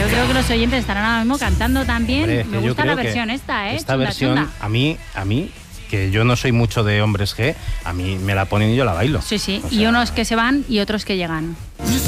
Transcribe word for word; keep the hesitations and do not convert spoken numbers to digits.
yo creo que los oyentes estarán ahora mismo cantando también. Hombre, Me gusta la versión esta, ¿eh? Esta Chunda, versión, chunda. a mí, a mí, que yo no soy mucho de hombres G, a mí me la ponen y yo la bailo. Sí, sí, O y sea, unos que se van y otros que llegan.